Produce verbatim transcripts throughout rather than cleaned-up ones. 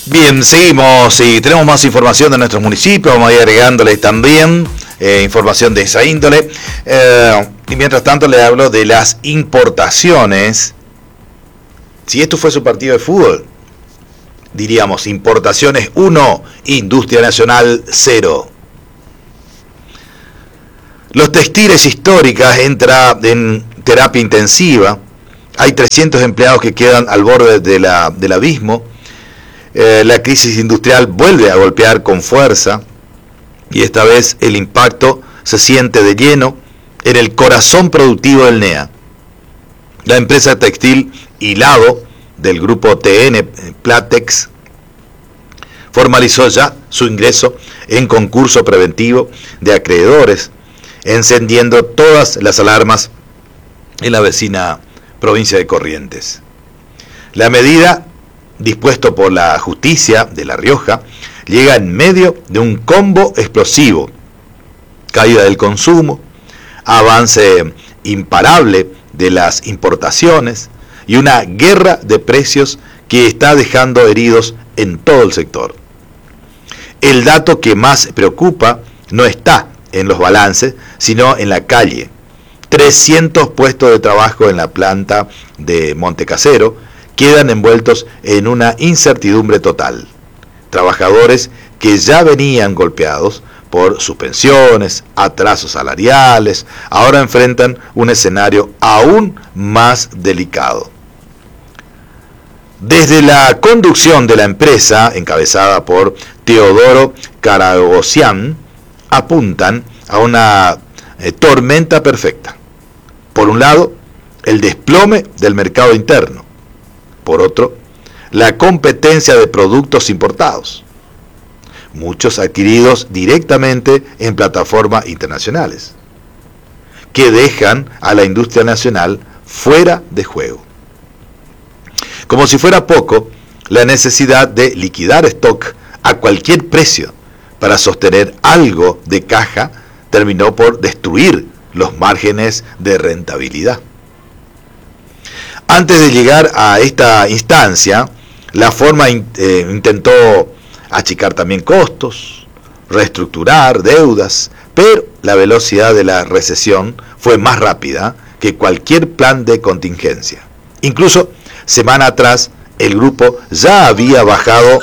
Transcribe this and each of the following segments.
Bien, seguimos y tenemos más información de nuestros municipios, vamos a ir agregándoles también eh, información de esa índole. Eh, y mientras tanto le hablo de las importaciones. Si esto fuese un partido de fútbol, diríamos importaciones uno, industria nacional cero. Los textiles históricas entra en terapia intensiva. Hay trescientos empleados que quedan al borde de la, del abismo. Eh, la crisis industrial vuelve a golpear con fuerza y esta vez el impacto se siente de lleno en el corazón productivo del N E A. La empresa textil Hilado del grupo T N Platex formalizó ya su ingreso en concurso preventivo de acreedores, encendiendo todas las alarmas en la vecina provincia de Corrientes. La medida, dispuesto por la justicia de La Rioja, llega en medio de un combo explosivo: caída del consumo, avance imparable de las importaciones y una guerra de precios que está dejando heridos en todo el sector. El dato que más preocupa no está en los balances, sino en la calle. trescientos puestos de trabajo en la planta de Montecasero quedan envueltos en una incertidumbre total. Trabajadores que ya venían golpeados por suspensiones, atrasos salariales, ahora enfrentan un escenario aún más delicado. Desde la conducción de la empresa, encabezada por Teodoro Caragosian, apuntan a una eh, tormenta perfecta. Por un lado, el desplome del mercado interno. Por otro, la competencia de productos importados, muchos adquiridos directamente en plataformas internacionales, que dejan a la industria nacional fuera de juego. Como si fuera poco, la necesidad de liquidar stock a cualquier precio para sostener algo de caja terminó por destruir los márgenes de rentabilidad. Antes de llegar a esta instancia, la forma eh, intentó achicar también costos, reestructurar deudas, pero la velocidad de la recesión fue más rápida que cualquier plan de contingencia. Incluso, semana atrás, el grupo ya había bajado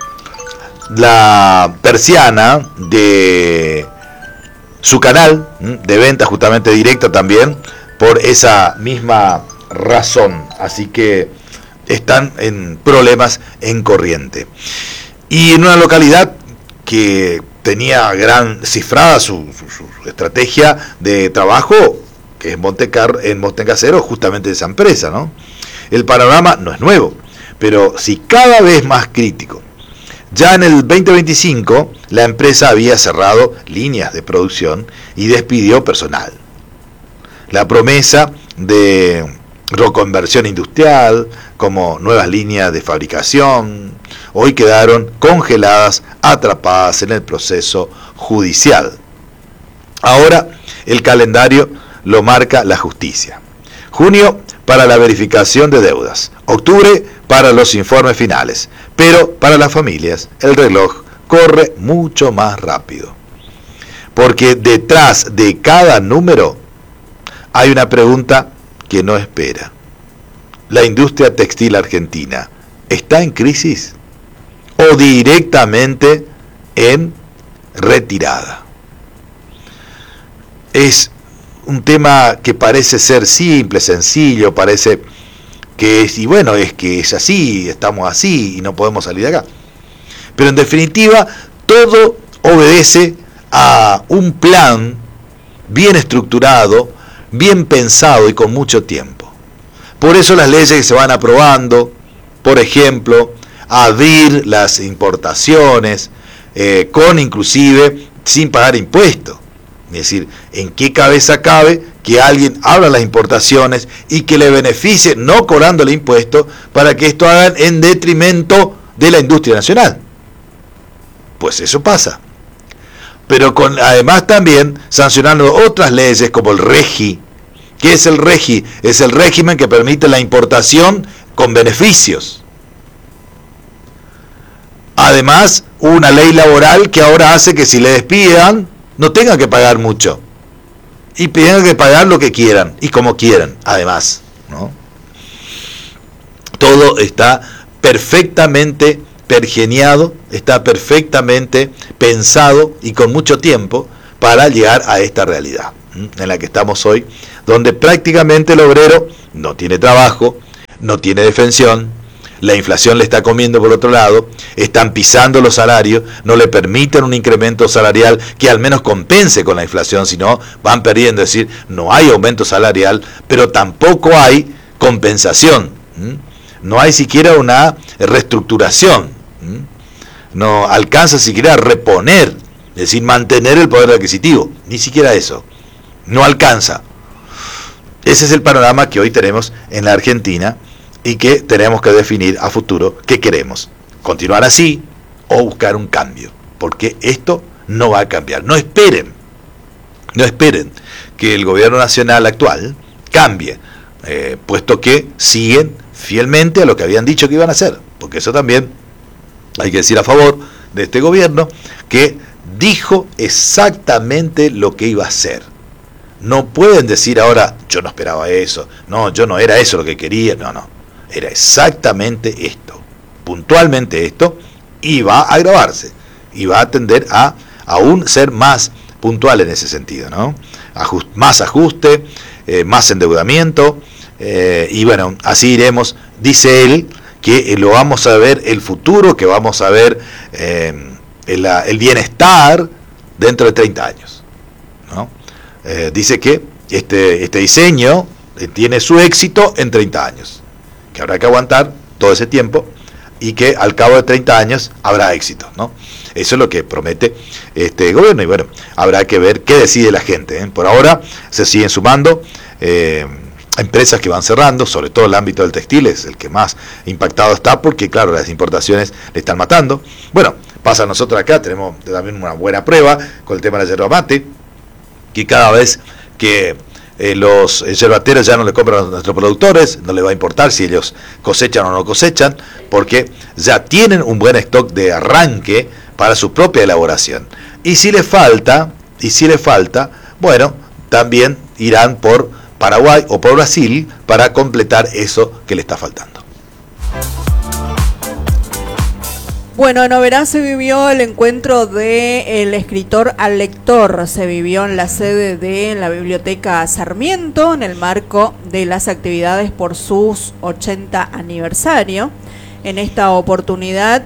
la persiana de su canal de venta justamente directa también por esa misma razón, así que están en problemas en corriente. Y en una localidad que tenía gran cifrada su, su, su estrategia de trabajo, que es Montecar, en Montecasero, justamente esa empresa, ¿no? El panorama no es nuevo, pero sí cada vez más crítico. Ya en el veinte veinticinco, la empresa había cerrado líneas de producción y despidió personal. La promesa de reconversión industrial, como nuevas líneas de fabricación, hoy quedaron congeladas, atrapadas en el proceso judicial. Ahora el calendario lo marca la justicia. Junio para la verificación de deudas, octubre para los informes finales, pero para las familias el reloj corre mucho más rápido, porque detrás de cada número hay una pregunta que no espera. ¿La industria textil argentina está en crisis o directamente en retirada? Es un tema que parece ser simple, sencillo, parece que es, y bueno, es que es así, estamos así y no podemos salir de acá. Pero en definitiva, todo obedece a un plan bien estructurado, bien pensado y con mucho tiempo. Por eso las leyes que se van aprobando, por ejemplo, abrir las importaciones, eh, con inclusive sin pagar impuestos. Es decir, ¿en qué cabeza cabe que alguien abra las importaciones y que le beneficie no cobrándole impuestos para que esto hagan en detrimento de la industria nacional? Pues eso pasa. Pero con, además también sancionando otras leyes como el REGI. ¿Qué es el REGI? Es el régimen que permite la importación con beneficios. Además, una ley laboral que ahora hace que si le despidan, no tengan que pagar mucho. Y tengan que pagar lo que quieran y como quieran, además, ¿no? Todo está perfectamente pergeniado, está perfectamente pensado y con mucho tiempo para llegar a esta realidad en la que estamos hoy, donde prácticamente el obrero no tiene trabajo, no tiene defensión, la inflación le está comiendo por otro lado, están pisando los salarios, no le permiten un incremento salarial que al menos compense con la inflación, sino van perdiendo, es decir, no hay aumento salarial, pero tampoco hay compensación, no hay siquiera una reestructuración, no alcanza siquiera a reponer, es decir, mantener el poder adquisitivo, ni siquiera eso, no alcanza. Ese es el panorama que hoy tenemos en la Argentina y que tenemos que definir a futuro qué queremos, continuar así o buscar un cambio, porque esto no va a cambiar. No esperen, no esperen que el gobierno nacional actual cambie, eh, puesto que siguen fielmente a lo que habían dicho que iban a hacer, porque eso también hay que decir a favor de este gobierno, que dijo exactamente lo que iba a hacer. No pueden decir ahora, yo no esperaba eso, no, yo no era eso lo que quería, no, no, era exactamente esto, puntualmente esto, y va a agravarse, y va a tender a aún ser más puntual en ese sentido, ¿no? Ajust, más ajuste, eh, más endeudamiento, eh, y bueno, así iremos, dice él, que eh, lo vamos a ver el futuro, que vamos a ver eh, el, el bienestar dentro de treinta años, ¿no? Eh, dice que este, este diseño eh, tiene su éxito en treinta años, que habrá que aguantar todo ese tiempo y que al cabo de treinta años habrá éxito, ¿no? Eso es lo que promete este gobierno y bueno, habrá que ver qué decide la gente, ¿eh? Por ahora se siguen sumando eh, empresas que van cerrando, sobre todo el ámbito del textil es el que más impactado está porque claro, las importaciones le están matando. Bueno, pasa a nosotros acá, tenemos también una buena prueba con el tema de la yerba mate, que cada vez que eh, los yerbateros ya no le compran a nuestros productores, no les va a importar si ellos cosechan o no cosechan, porque ya tienen un buen stock de arranque para su propia elaboración. Y si les falta, y si les falta, bueno, también irán por Paraguay o por Brasil para completar eso que le está faltando. Bueno, en Oberá se vivió el encuentro del escritor al lector. Se vivió en la sede de la Biblioteca Sarmiento en el marco de las actividades por sus ochenta aniversario. En esta oportunidad,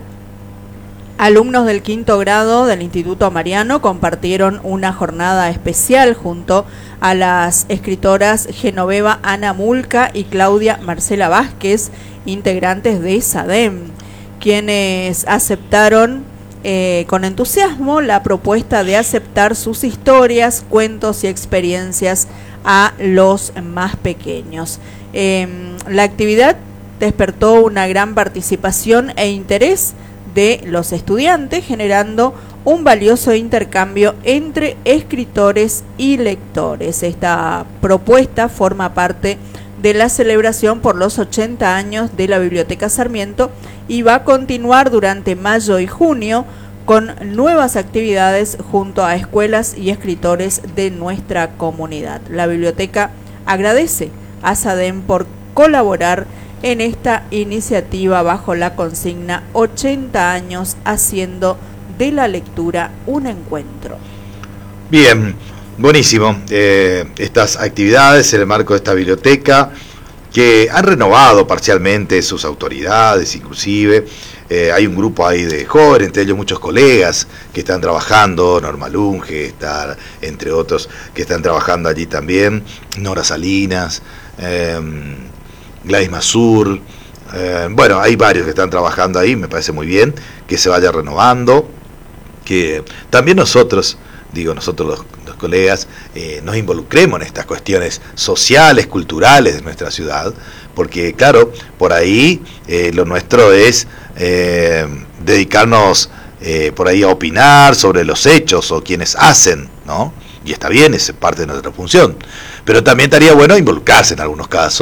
alumnos del quinto grado del Instituto Mariano compartieron una jornada especial junto a las escritoras Genoveva Ana Mulca y Claudia Marcela Vázquez, integrantes de SADEM, quienes aceptaron eh, con entusiasmo la propuesta de aceptar sus historias, cuentos y experiencias a los más pequeños. Eh, la actividad despertó una gran participación e interés de los estudiantes, generando un valioso intercambio entre escritores y lectores. Esta propuesta forma parte de la celebración por los ochenta años de la Biblioteca Sarmiento y va a continuar durante mayo y junio con nuevas actividades junto a escuelas y escritores de nuestra comunidad. La biblioteca agradece a SADEM por colaborar en esta iniciativa bajo la consigna ochenta años haciendo de la lectura un encuentro. Bien, buenísimo. Eh, estas actividades en el marco de esta biblioteca que han renovado parcialmente sus autoridades, inclusive eh, hay un grupo ahí de jóvenes, entre ellos muchos colegas que están trabajando, Norma Lunge, está, entre otros que están trabajando allí también, Nora Salinas, eh, Gladys Masur, eh, bueno, hay varios que están trabajando ahí, me parece muy bien que se vaya renovando, que también nosotros, digo nosotros los, los colegas, eh, nos involucremos en estas cuestiones sociales, culturales de nuestra ciudad, porque claro, por ahí eh, lo nuestro es eh, dedicarnos eh, por ahí a opinar sobre los hechos o quienes hacen, ¿no? Y está bien, es parte de nuestra función, pero también estaría bueno involucrarse en algunos casos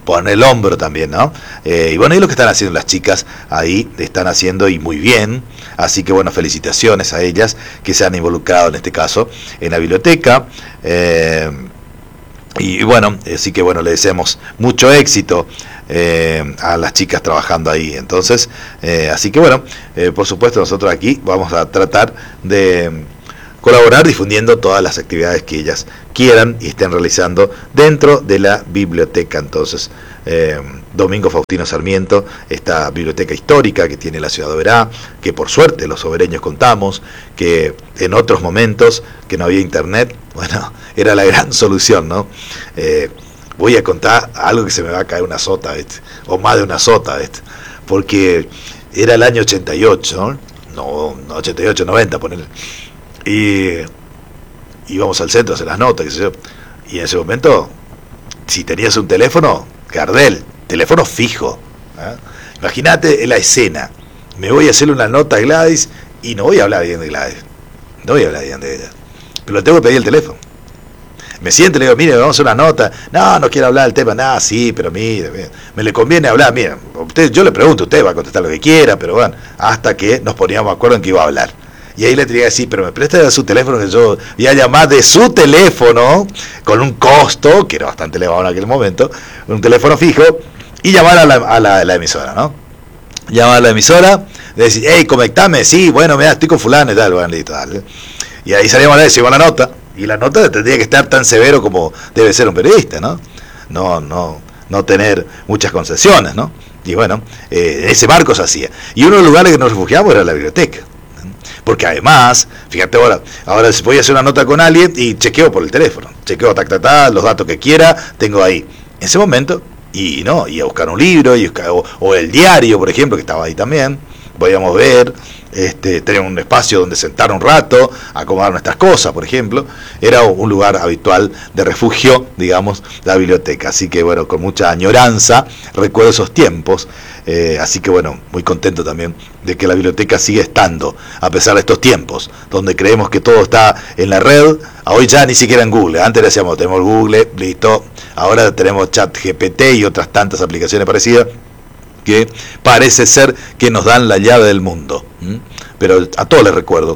poner el hombro también, ¿no? Eh, y bueno, y lo que están haciendo las chicas ahí, están haciendo y muy bien, así que bueno, felicitaciones a ellas que se han involucrado en este caso en la biblioteca. Eh, y, y bueno, así que bueno, le deseamos mucho éxito eh, a las chicas trabajando ahí. Entonces, eh, así que bueno, eh, por supuesto nosotros aquí vamos a tratar de colaborar difundiendo todas las actividades que ellas quieran y estén realizando dentro de la biblioteca. Entonces, eh, Domingo Faustino Sarmiento, esta biblioteca histórica que tiene la ciudad de Oberá, que por suerte los obereños contamos, que en otros momentos que no había internet, bueno, era la gran solución, ¿no? Eh, voy a contar algo que se me va a caer una sota, ¿viste? O más de una sota, ¿viste? Porque era el año ochenta y ocho, no, no ochenta y ocho, noventa, ponele. Y íbamos al centro a hacer las notas, qué sé yo. Y en ese momento, si tenías un teléfono, Gardel, teléfono fijo, ¿eh? Imagínate la escena. Me voy a hacerle una nota a Gladys y no voy a hablar bien de Gladys. No voy a hablar bien de ella. Pero le tengo que pedir el teléfono. Me siento y le digo, mire, vamos a hacer una nota. No, no quiero hablar del tema. Nada, sí, pero mire, mire, me le conviene hablar. Mire, usted, yo le pregunto, usted va a contestar lo que quiera, pero bueno, hasta que nos poníamos de acuerdo en que iba a hablar. Y ahí le tenía que decir, pero me presta su teléfono, que yo voy a llamar de su teléfono, con un costo, que era bastante elevado en aquel momento, un teléfono fijo, y llamar a la, a la, a la emisora, ¿no? Llamar a la emisora, decir, hey, conectame, sí, bueno, mira, estoy con fulano y tal, bueno, listo, dale. Y ahí salíamos a decir, la nota, y la nota tendría que estar tan severo como debe ser un periodista, ¿no? No, no, no tener muchas concesiones, ¿no? Y bueno, eh, ese marco se hacía. Y uno de los lugares que nos refugiamos era la biblioteca. Porque además, fíjate ahora, ahora voy a hacer una nota con alguien y chequeo por el teléfono, chequeo tac, tac, tac, los datos que quiera, tengo ahí. En ese momento, y no, y a buscar un libro, y buscar, o, o el diario, por ejemplo, que estaba ahí también, podíamos ver, este, tener un espacio donde sentar un rato, acomodar nuestras cosas, por ejemplo. Era un lugar habitual de refugio, digamos, la biblioteca. Así que bueno, con mucha añoranza recuerdo esos tiempos. Eh, así que bueno, muy contento también de que la biblioteca sigue estando, a pesar de estos tiempos, donde creemos que todo está en la red. Hoy ya ni siquiera en Google. Antes decíamos, tenemos Google, listo. Ahora tenemos ChatGPT y otras tantas aplicaciones parecidas que parece ser que nos dan la llave del mundo. ¿Mm? Pero a todos les recuerdo,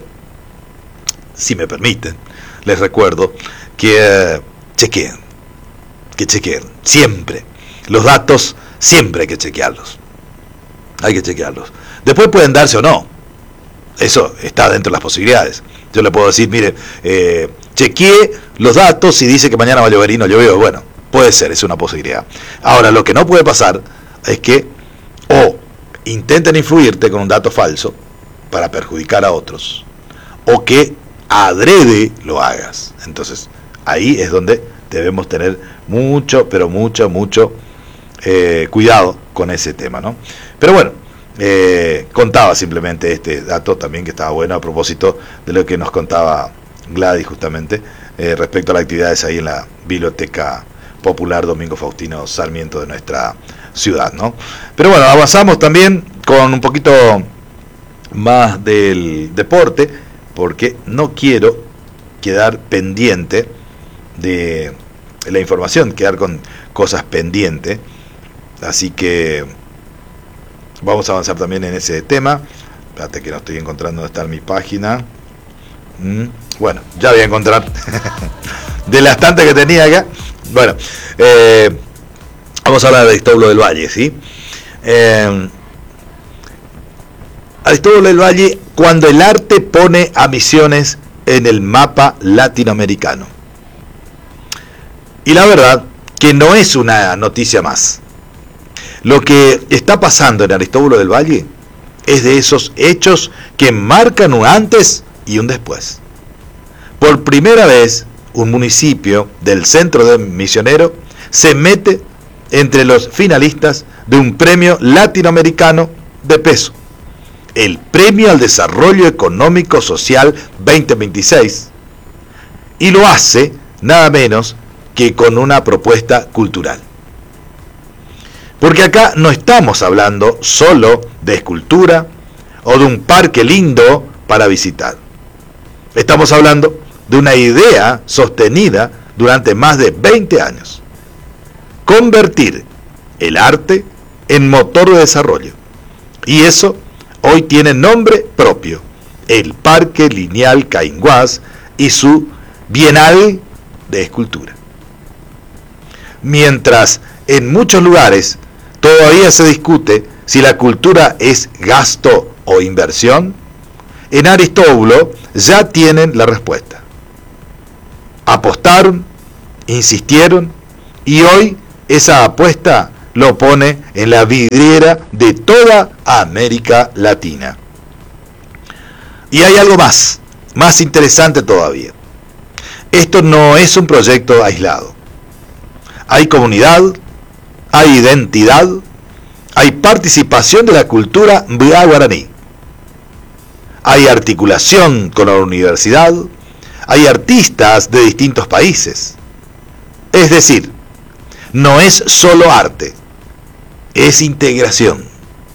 si me permiten, les recuerdo que eh, chequeen, que chequeen, siempre. Los datos siempre hay que chequearlos. Hay que chequearlos. Después pueden darse o no. Eso está dentro de las posibilidades. Yo le puedo decir, mire, eh, chequeé los datos y dice que mañana va a llover y no llovió. Bueno, puede ser, es una posibilidad. Ahora, lo que no puede pasar es que o intenten influirte con un dato falso para perjudicar a otros, o que adrede lo hagas. Entonces, ahí es donde debemos tener mucho, pero mucho, mucho eh, cuidado con ese tema, ¿no? Pero bueno, eh, contaba simplemente este dato también que estaba bueno a propósito de lo que nos contaba Gladys justamente eh, respecto a las actividades ahí en la Biblioteca Popular Domingo Faustino Sarmiento de nuestra ciudad, ¿no? Pero bueno, avanzamos también con un poquito más del deporte, porque no quiero quedar pendiente de la información, quedar con cosas pendientes, así que vamos a avanzar también en ese tema. Espérate que no estoy encontrando dónde está mi página. Mm, bueno, ya voy a encontrar de las tantas que tenía acá. Bueno, eh, vamos a hablar de Aristóbulo del Valle, ¿sí? Eh, Aristóbulo del Valle, cuando el arte pone a Misiones en el mapa latinoamericano. Y la verdad que no es una noticia más. Lo que está pasando en Aristóbulo del Valle es de esos hechos que marcan un antes y un después. Por primera vez, un municipio del centro de Misionero se mete entre los finalistas de un premio latinoamericano de peso, el Premio al Desarrollo Económico Social veinte veintiséis, y lo hace nada menos que con una propuesta cultural. Porque acá no estamos hablando solo de escultura o de un parque lindo para visitar. Estamos hablando de una idea sostenida durante más de veinte años. Convertir el arte en motor de desarrollo. Y eso hoy tiene nombre propio, el Parque Lineal Cainguás y su Bienal de Escultura. Mientras en muchos lugares todavía se discute si la cultura es gasto o inversión, en Aristóbulo ya tienen la respuesta. Apostaron, insistieron, y hoy esa apuesta lo pone en la vidriera de toda América Latina. Y hay algo más, más interesante todavía. Esto no es un proyecto aislado. Hay comunidad, hay identidad, hay participación de la cultura Mbá guaraní. Hay articulación con la universidad, hay artistas de distintos países. Es decir, no es solo arte, es integración.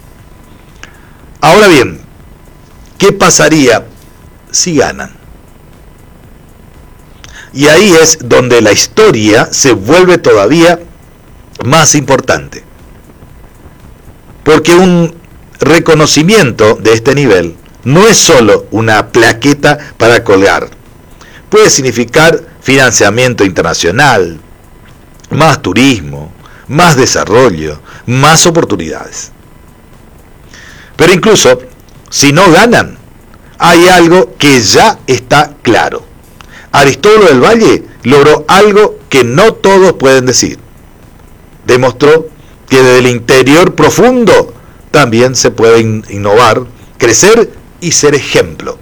Ahora bien, ¿qué pasaría si ganan? Y ahí es donde la historia se vuelve todavía más importante. Porque un reconocimiento de este nivel no es solo una plaqueta para colgar. Puede significar financiamiento internacional, más turismo, más desarrollo, más oportunidades. Pero incluso, si no ganan, hay algo que ya está claro. Aristóbulo del Valle logró algo que no todos pueden decir. Demostró que desde el interior profundo también se puede innovar, crecer y ser ejemplo.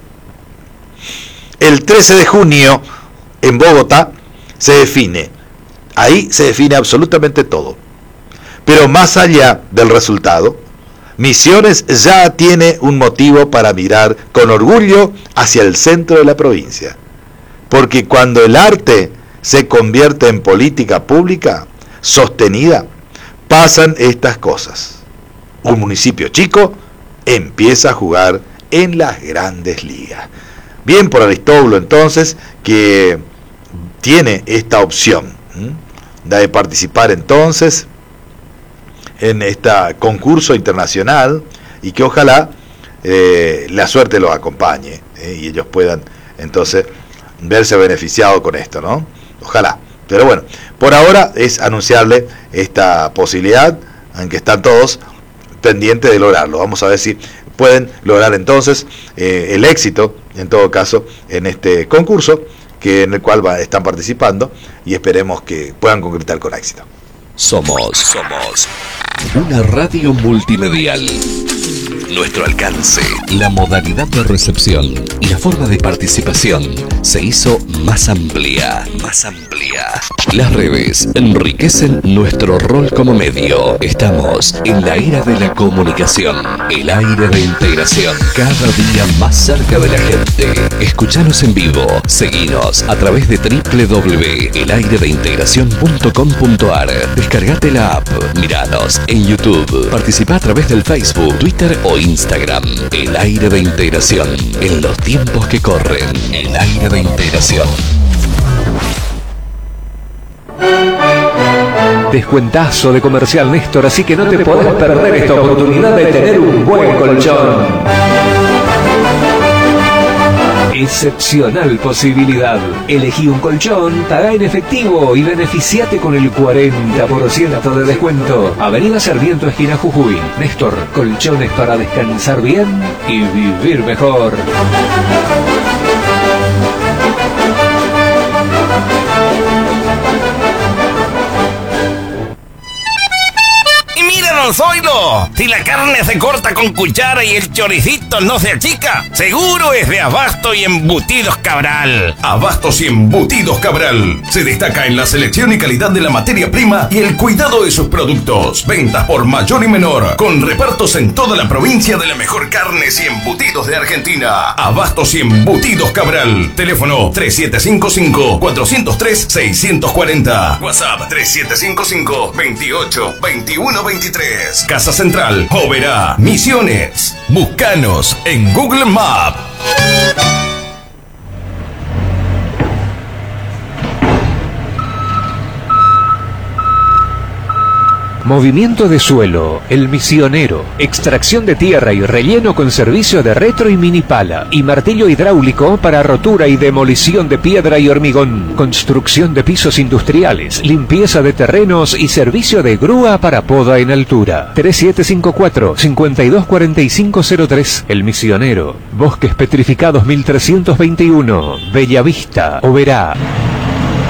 El trece de junio en Bogotá se define, ahí se define absolutamente todo. Pero más allá del resultado, Misiones ya tiene un motivo para mirar con orgullo hacia el centro de la provincia. Porque cuando el arte se convierte en política pública sostenida, pasan estas cosas. Un municipio chico empieza a jugar en las grandes ligas. Bien por Aristóbulo entonces, que tiene esta opción ¿m? de participar entonces en este concurso internacional y que ojalá eh, la suerte los acompañe ¿eh? y ellos puedan entonces verse beneficiados con esto, ¿no? Ojalá. Pero bueno, por ahora es anunciarle esta posibilidad, aunque están todos pendientes de lograrlo. Vamos a ver si pueden lograr entonces eh, el éxito, en todo caso, en este concurso que en el cual va, están participando, y esperemos que puedan concretar con éxito. Somos, somos una radio multimedial. Nuestro alcance, la modalidad de recepción y la forma de participación se hizo más amplia, más amplia. Las redes enriquecen nuestro rol como medio. Estamos en la era de la comunicación, el aire de integración, cada día más cerca de la gente. Escuchanos en vivo, seguinos a través de doble u doble u doble u punto el aire de integración punto com punto a r. Descargate la app, miranos en YouTube, participa a través del Facebook, Twitter o Instagram. El aire de integración en los tiempos que corren. El aire de integración. Descuentazo de Comercial Néstor, así que no te podés perder esta oportunidad de tener un buen colchón. Excepcional posibilidad. Elegí un colchón, paga en efectivo y beneficiate con el cuarenta por ciento de descuento. Avenida Sarmiento, esquina Jujuy. Néstor, colchones para descansar bien y vivir mejor. ¡Oílo! Si la carne se corta con cuchara y el choricito no se achica, seguro es de Abasto y Embutidos Cabral. Abastos y Embutidos Cabral se destaca en la selección y calidad de la materia prima y el cuidado de sus productos. Ventas por mayor y menor, con repartos en toda la provincia de la mejor carnes y embutidos de Argentina. Abastos y Embutidos Cabral. Teléfono tres siete cinco cinco, cuatro cero tres, seis cuatro cero. WhatsApp tres siete cinco cinco, veintiocho, veintiuno, veintitrés. Casa Central, Oberá, Misiones. Búscanos en Google Maps. Movimiento de suelo, El Misionero. Extracción de tierra y relleno con servicio de retro y mini pala. Y martillo hidráulico para rotura y demolición de piedra y hormigón. Construcción de pisos industriales, limpieza de terrenos y servicio de grúa para poda en altura. tres siete cinco cuatro, cinco dos cuatro cinco cero tres. El Misionero. Bosques Petrificados mil trescientos veintiuno. Bellavista, Oberá.